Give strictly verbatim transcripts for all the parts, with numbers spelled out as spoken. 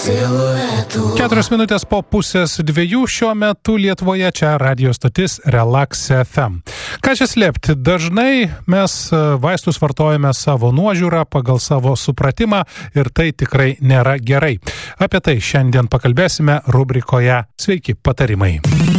siluetų. Keturios minutės po pusės dviejų šiuo metu Lietuvoje čia radio stotis Relax F M. Ką čia slėpti? Dažnai mes vaistus vartojame savo nuožiūrą, pagal savo supratimą ir tai tikrai nėra gerai. Apie tai šiandien pakalbėsime rubrikoje Sveiki patarimai.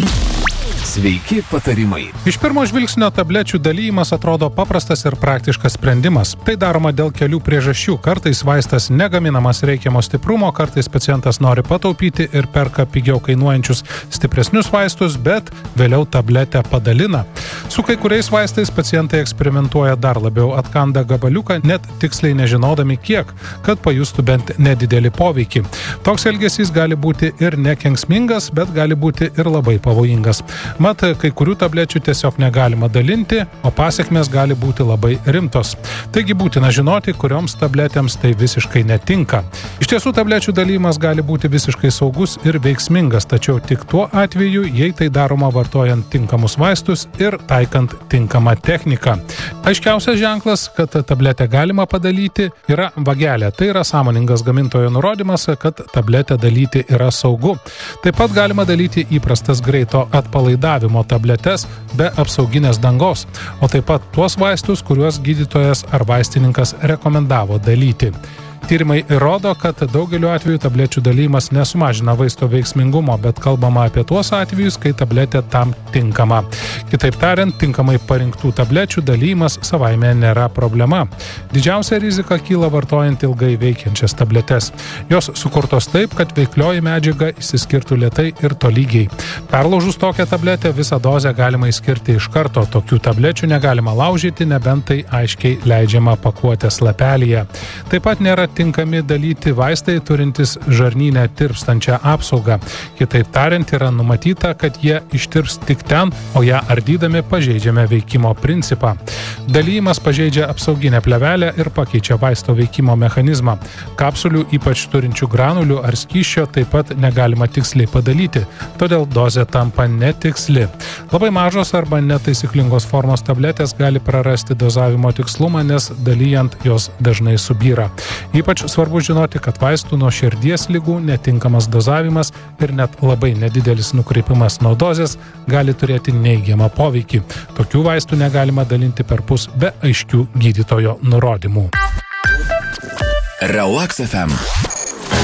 Sveiki patarimai. Iš pirmo žvilgsnio tablečių dalymas atrodo paprastas ir praktiškas sprendimas. Tai daroma dėl kelių priežasčių. Kartais vaistas negaminamas reikiamo stiprumo, kartais pacientas nori pataupyti ir perka pigiau kainuojančius stipresnius vaistus, bet vėliau tabletę padalina. Su kai kuriais vaistais pacientai eksperimentuoja dar labiau, atkanda gabaliuką, net tiksliai nežinodami kiek, kad pajustų bent nedidelį poveikį. Toks elgesys gali būti ir nekenksmingas, bet gali būti ir labai pavojingas. Mat, kai kurių tablečių tiesiog negalima dalinti, o pasekmės gali būti labai rimtos. Taigi būtina žinoti, kurioms tabletėms tai visiškai netinka. Iš tiesų, tablečių dalymas gali būti visiškai saugus ir veiksmingas, tačiau tik tuo atveju, jei tai daroma vartojant tinkamus vaistus ir taikant tinkamą techniką. Aiškiausias ženklas, kad tabletę galima padalyti, yra vagelė. Tai yra sąmoningas gamintojo nurodymas, kad tabletę dalyti yra saugu. Taip pat galima dalyti įprastas greito atpalaidavimo tabletes be apsauginės dangos, o taip pat tuos vaistus, kuriuos gydytojas ar vaistininkas rekomendavo dalyti. Tyrimai įrodo, kad daugeliu atveju tablečių dalymas nesumažina vaisto veiksmingumo, bet kalbama apie tuos atvejus, kai tabletė tam tinkama. Kitaip tariant, tinkamai parinktų tablečių dalymas savaime nėra problema. Didžiausia rizika kyla vartojant ilgai veikiančias tabletes. Jos sukurtos taip, kad veiklioji medžiaga išsiskirtų lėtai ir tolygiai. Perlaužus tokią tabletę, visą dozę galima išskirti iš karto. Tokių tablečių negalima laužyti, nebent tai aiškiai leidžiama pakuotės lapelyje. Taip pat nėra tinkami dalyti vaistai turintys žarnyne tirpstančią apsaugą. Kitaip tariant, yra numatyta, kad jie ištirps tik ten, o ją ardydami pažeidžiame veikimo principą. Dalymas pažeidžia apsauginę plėvelę ir pakeičia vaisto veikimo mechanizmą. Kapsulių, ypač turinčių granulių ar skysčio, taip pat negalima tiksliai padalyti, todėl dozė tampa netiksli. Labai mažos arba netaisyklingos formos tabletės gali prarasti dozavimo tikslumą, nes dalijant jos dažnai subyra. Ypač svarbu žinoti, kad vaistų nuo širdies ligų netinkamas dozavimas ir net labai nedidelis nukreipimas nuo dozės gali turėti neigiamą poveikį. Tokių vaistų negalima dalinti perpus be aiškių gydytojo nurodymų. Relax F M.